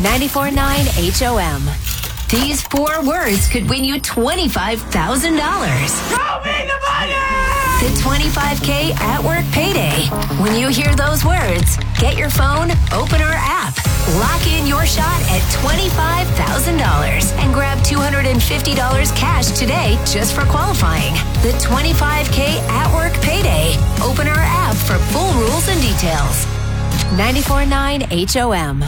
94.9 HOM. These 4 words could win you $25,000. Show me the money! The 25K at work payday. When you hear those words, get your phone, open our app, lock in your shot at $25,000 and grab $250 cash today just for qualifying. The 25K at work payday. Open our app for full rules and details. 94.9 HOM.